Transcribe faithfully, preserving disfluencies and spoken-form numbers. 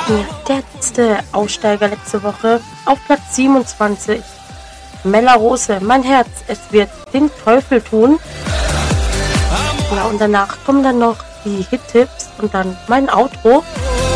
Ja, der letzte Aussteiger letzte Woche auf Platz siebenundzwanzig. Mella Rose, mein Herz, es wird den Teufel tun. Ja, und danach kommen dann noch die Hit-Tipps und dann mein Outro.